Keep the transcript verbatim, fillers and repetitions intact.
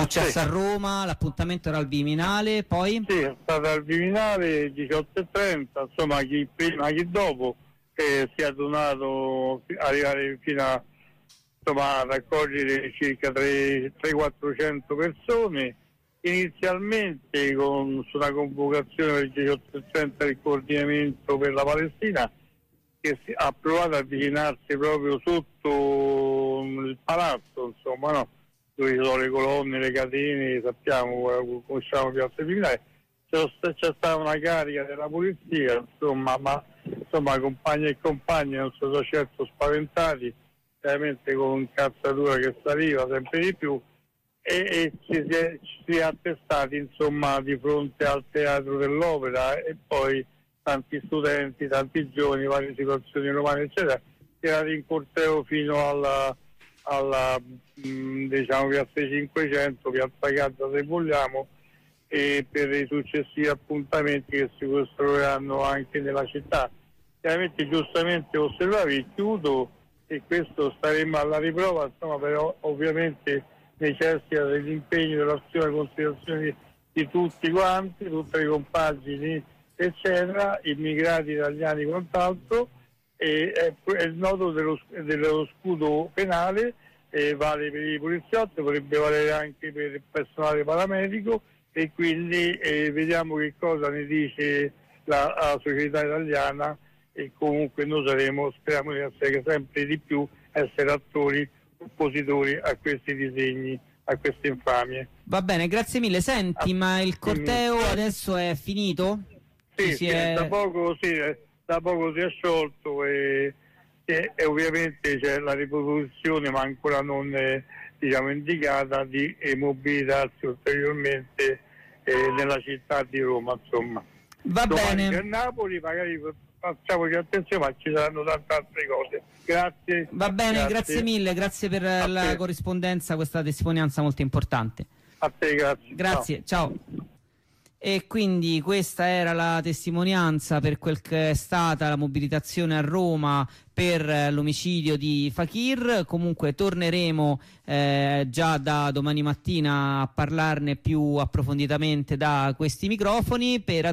successo sì. a Roma, l'appuntamento era al Viminale, poi? Sì, è stato al Viminale diciotto e trenta, insomma chi prima chi dopo eh, si è adonato arrivare fino a, insomma, a raccogliere circa tre quattrocento persone, inizialmente con, su una convocazione per il diciotto e trenta del coordinamento per la Palestina, che si, ha provato a avvicinarsi proprio sotto il palazzo, insomma, no? Dove ci sono le colonne, le catene, sappiamo, conosciamo Piazza Viminale. C'è stata una carica della polizia, insomma, ma insomma compagni e compagni non sono certo spaventati, veramente con un'incazzatura che saliva sempre di più, e, e ci, si è, ci si è attestati insomma di fronte al Teatro dell'Opera, e poi tanti studenti, tanti giovani, varie situazioni romane eccetera, tirati in corteo fino alla, alla mh, diciamo Piazza cinquecento, Piazza Gazza se vogliamo, e per i successivi appuntamenti che si costruiranno anche nella città. Chiaramente giustamente osservavi, chiudo, e questo staremo alla riprova, insomma, però ovviamente necessita dell'impegno, dell'azione e considerazione di, di tutti quanti, tutte le compagini eccetera, immigrati italiani e quant'altro, e è, è il nodo dello, dello scudo penale, eh, vale per i poliziotti, potrebbe valere anche per il personale paramedico, e quindi eh, vediamo che cosa ne dice la, la società italiana, e comunque noi saremo, speriamo di essere sempre di più, essere attori oppositori a questi disegni, a queste infamie. Va bene, grazie mille. Senti, ah, ma il corteo mm. adesso è finito? Sì, sì, è... Da, poco, sì, da poco si è sciolto, e, e, e ovviamente c'è la riproposizione, ma ancora non è, diciamo, indicata, di eh, mobilitarsi ulteriormente eh, nella città di Roma, insomma. Va Domani bene. A Napoli magari facciamoci attenzione, ma ci saranno tante altre cose. Grazie. Va bene, grazie, grazie mille, grazie per a la te. corrispondenza, questa testimonianza molto importante. A te, grazie. Grazie, ciao. ciao. E quindi questa era la testimonianza per quel che è stata la mobilitazione a Roma per l'omicidio di Fakir. Comunque torneremo eh, già da domani mattina a parlarne più approfonditamente da questi microfoni. Per